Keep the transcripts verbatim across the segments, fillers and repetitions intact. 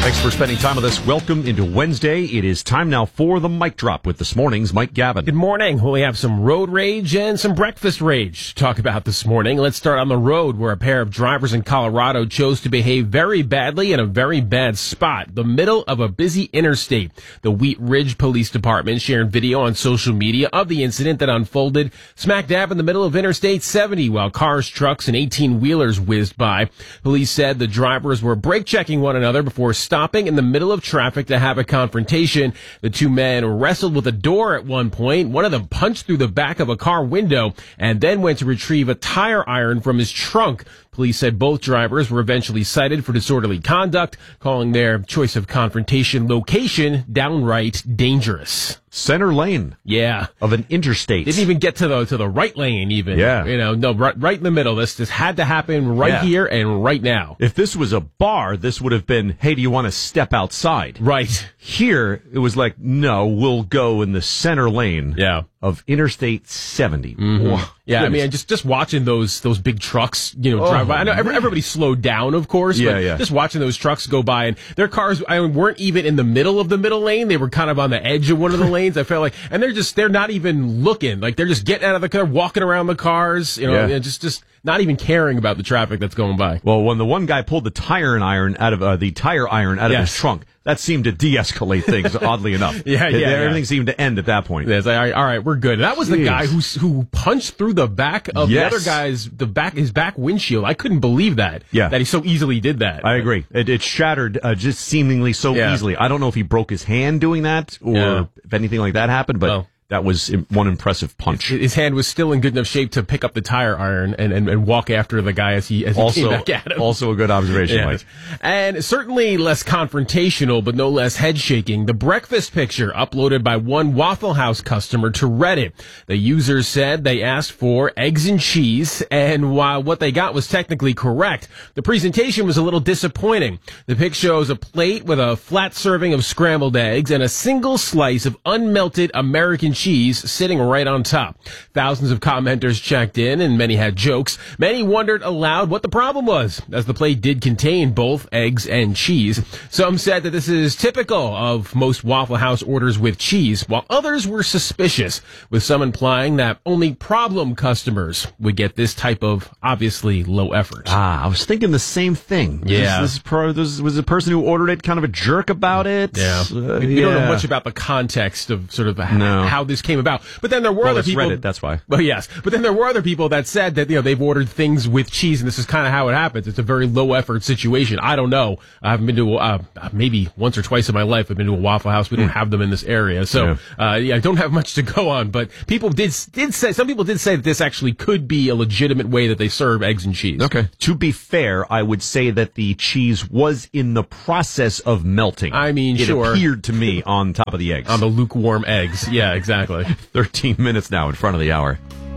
Thanks for spending time with us. Welcome into Wednesday. It is time now for the Mic Drop with this morning's Mike Gavin. Good morning. Well, we have some road rage and some breakfast rage to talk about this morning. Let's start on the road, where a pair of drivers in Colorado chose to behave very badly in a very bad spot, the middle of a busy interstate. The Wheat Ridge Police Department shared video on social media of the incident that unfolded smack dab in the middle of Interstate seventy while cars, trucks, and eighteen-wheelers whizzed by. Police said the drivers were brake-checking one another before stopping in the middle of traffic to have a confrontation. The two men wrestled with a door at one point. One of them punched through the back of a car window and then went to retrieve a tire iron from his trunk. Police said both drivers were eventually cited for disorderly conduct, calling their choice of confrontation location downright dangerous. Center lane. Yeah. Of an interstate. Didn't even get to the to the right lane even. Yeah. You know, no, right, right in the middle. This this had to happen right yeah. here and right now. If this was a bar, this would have been, hey, do you want to step outside? Right. Here, it was like, no, we'll go in the center lane yeah. of Interstate seventy. Mm-hmm. Wow. Yeah, Goodness. I mean, just just watching those those big trucks, you know, drive oh, by. I know every, everybody slowed down, of course, yeah, but yeah. just watching those trucks go by, and their cars I mean, weren't even in the middle of the middle lane. They were kind of on the edge of one of the lanes. I felt like, and they're just they're not even looking, like they're just getting out of the car, walking around the cars, you know, yeah. and just just not even caring about the traffic that's going by. Well, when the one guy pulled the tire iron out of uh, the tire iron out of yes. his trunk, that seemed to de-escalate things, oddly enough. Yeah, yeah, Everything yeah. seemed to end at that point. Yeah, it's like, all right, all right, we're good. That was the Jeez. guy who who punched through the back of yes. the other guy's the back his back windshield. I couldn't believe that. Yeah. that he so easily did that. I agree. It, it shattered uh, just seemingly so yeah. easily. I don't know if he broke his hand doing that or yeah. if anything like that happened, but. Well, that was one impressive punch. His hand was still in good enough shape to pick up the tire iron and, and, and walk after the guy as he as he also, came back at him. Also a good observation, yeah. Mike. And certainly less confrontational, but no less head-shaking. The breakfast picture uploaded by one Waffle House customer to Reddit. The user said they asked for eggs and cheese, and while what they got was technically correct, the presentation was a little disappointing. The pic shows a plate with a flat serving of scrambled eggs and a single slice of unmelted American cheese sitting right on top. Thousands of commenters checked in, and many had jokes. Many wondered aloud what the problem was, as the plate did contain both eggs and cheese. Some said that this is typical of most Waffle House orders with cheese, while others were suspicious, with some implying that only problem customers would get this type of obviously low effort. Ah, I was thinking the same thing. Yeah. This, this, pro, this was the person who ordered it kind of a jerk about it. Yeah. Uh, we, we yeah. don't know much about the context of sort of no. how this came about. But then there were well, other it's people. Reddit, that's why. Well, yes. But then there were other people that said that, you know, they've ordered things with cheese, and this is kind of how it happens. It's a very low effort situation. I don't know. I haven't been to, uh, maybe once or twice in my life, I've been to a Waffle House. We don't have them in this area. So, yeah. Uh, yeah, I don't have much to go on. But people did, did say, some people did say that this actually could be a legitimate way that they serve eggs and cheese. Okay. To be fair, I would say that the cheese was in the process of melting. I mean, it sure. It appeared to me on top of the eggs. On the lukewarm eggs. Yeah, exactly. thirteen minutes now in front of the hour.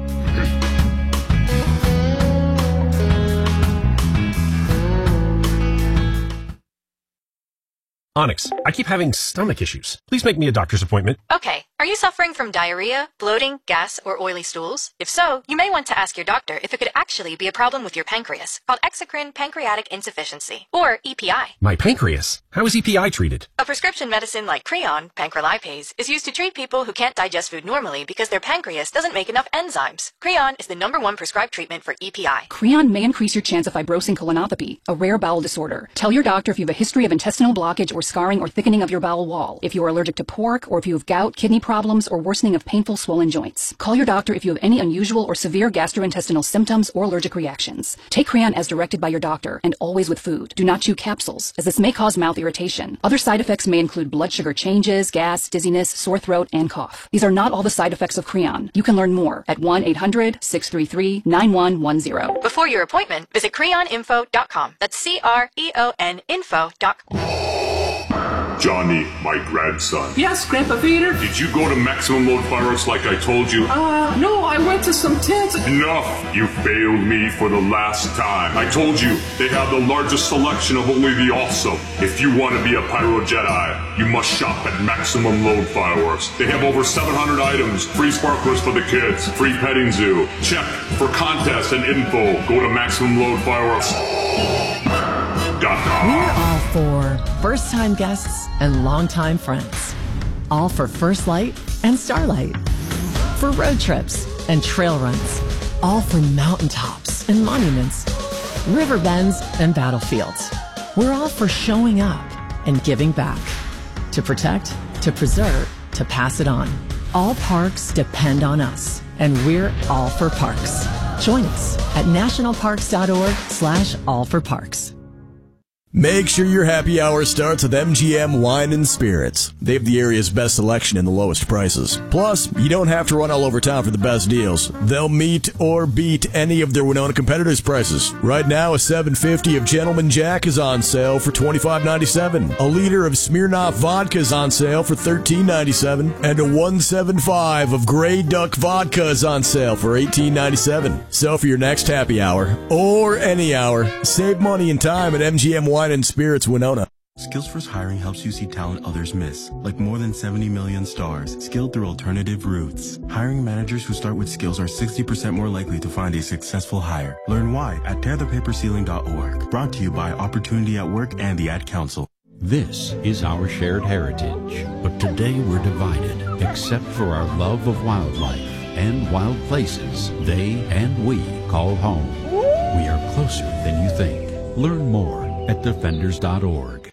Onyx, I keep having stomach issues. Please make me a doctor's appointment. Okay. Are you suffering from diarrhea, bloating, gas, or oily stools? If so, you may want to ask your doctor if it could actually be a problem with your pancreas, called exocrine pancreatic insufficiency, or E P I. My pancreas? How is E P I treated? A prescription medicine like Creon, pancrelipase, is used to treat people who can't digest food normally because their pancreas doesn't make enough enzymes. Creon is the number one prescribed treatment for E P I. Creon may increase your chance of fibrosing colonopathy, a rare bowel disorder. Tell your doctor if you have a history of intestinal blockage or scarring or thickening of your bowel wall, if you are allergic to pork, or if you have gout, kidney problems, or worsening of painful swollen joints. Call your doctor if you have any unusual or severe gastrointestinal symptoms or allergic reactions. Take Creon as directed by your doctor, and always with food. Do not chew capsules, as this may cause mouth irritation. Other side effects may include blood sugar changes, gas, dizziness, sore throat, and cough. These are not all the side effects of Creon. You can learn more at one eight hundred, six three three, nine one one zero. Before your appointment, visit creon info dot com. That's C R E O N info dot com. Johnny, my grandson. Yes, Grandpa Peter? Did you go to Maximum Load Fireworks like I told you? Uh, no, I went to some tents. Enough! You failed me for the last time. I told you, they have the largest selection of only the awesome. If you want to be a Pyro Jedi, you must shop at Maximum Load Fireworks. They have over seven hundred items, free sparklers for the kids, free petting zoo. Check for contests and info. Go to Maximum Load Fireworks dot com. We're all for first-time guests and longtime friends. All for First Light and Starlight. For road trips and trail runs. All for mountaintops and monuments, river bends and battlefields. We're all for showing up and giving back. To protect, to preserve, to pass it on. All parks depend on us, and we're all for parks. Join us at nationalparks.org slash all for parks. Make sure your happy hour starts with M G M Wine and Spirits. They have the area's best selection and the lowest prices. Plus, you don't have to run all over town for the best deals. They'll meet or beat any of their Winona competitors' prices. Right now, a seven fifty of Gentleman Jack is on sale for twenty-five ninety-seven. A liter of Smirnoff vodka is on sale for thirteen ninety-seven. And a one seventy-five of Grey Duck vodka is on sale for eighteen ninety-seven. So for your next happy hour, or any hour, save money and time at M G M Wine and Spirits Winona. Skills First Hiring helps you see talent others miss, like more than seventy million stars, skilled through alternative routes. Hiring managers who start with skills are sixty percent more likely to find a successful hire. Learn why at tear the paper ceiling dot org. Brought to you by Opportunity at Work and the Ad Council. This is our shared heritage, but today we're divided, except for our love of wildlife and wild places they and we call home. We are closer than you think. Learn more at defenders dot org.